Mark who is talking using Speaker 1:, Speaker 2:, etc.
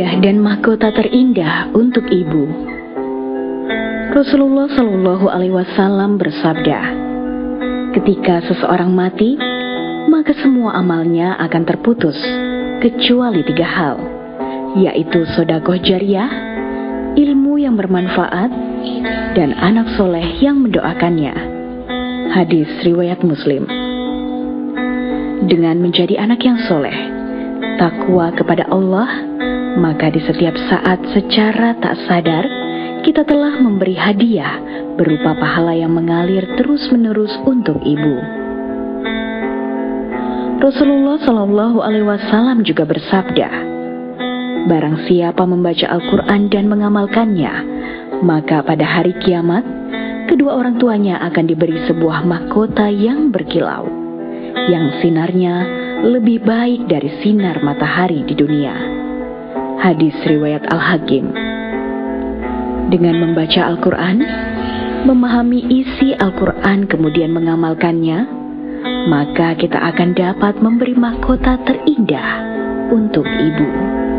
Speaker 1: Hadiah dan mahkota terindah untuk ibu. Rasulullah Shallallahu Alaihi Wasallam bersabda, ketika seseorang mati, maka semua amalnya akan terputus, kecuali 3 hal, yaitu sedekah jariyah, ilmu yang bermanfaat, dan anak soleh yang mendoakannya. Hadis riwayat Muslim. Dengan menjadi anak yang soleh, takwa kepada Allah, maka di setiap saat secara tak sadar, kita telah memberi hadiah berupa pahala yang mengalir terus-menerus untuk ibu. Rasulullah Shallallahu Alaihi Wasallam juga bersabda, barang siapa membaca Al-Quran dan mengamalkannya, maka pada hari kiamat, kedua orang tuanya akan diberi sebuah mahkota yang berkilau, yang sinarnya lebih baik dari sinar matahari di dunia. Hadis riwayat Al-Hakim. Dengan membaca Al-Quran, memahami isi Al-Quran kemudian mengamalkannya, maka kita akan dapat memberi mahkota terindah untuk ibu.